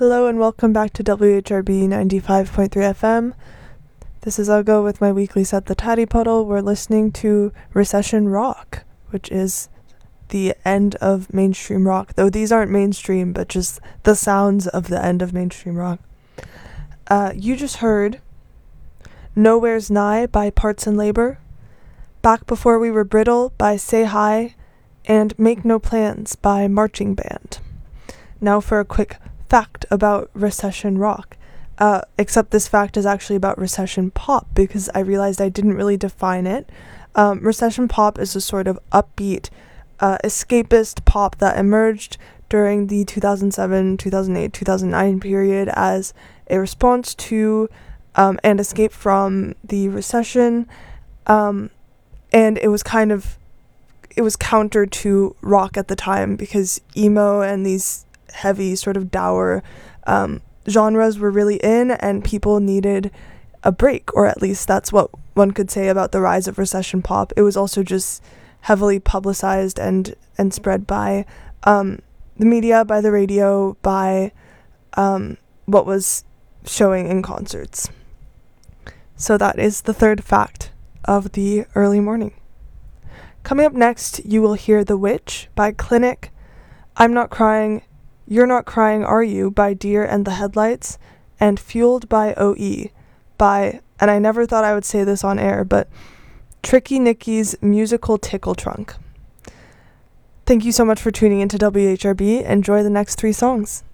Hello and welcome back to WHRB 95.3 FM. This is Ugo with my weekly set, The Tatty Puddle. We're listening to Recession Rock, which is the end of mainstream rock. Though these aren't mainstream, but just the sounds of the end of mainstream rock. You just heard Nowhere's Nigh by Parts and Labor, Back Before We Were Brittle by Say Hi, and Make No Plans by Marching Band. Now for a quick fact about recession rock. Except this fact is actually about recession pop, because I realized I didn't really define it. Recession pop is a sort of upbeat, escapist pop that emerged during the 2007, 2008, 2009 period as a response to and escape from the recession, and it was counter to rock at the time, because emo and these heavy sort of dour genres were really in, and people needed a break, or at least that's what one could say about the rise of recession pop. It was also just heavily publicized and spread by the media, by the radio, by what was showing in concerts. So that is the third fact of the early morning. Coming up next, you will hear The Witch by Clinic, I'm Not Crying, You're Not Crying, Are You by Deer and the Headlights, and Fueled by OE by, and I never thought I would say this on air, but Tricky Nicky's Musical Tickle Trunk. Thank you so much for tuning into WHRB. Enjoy the next 3 songs.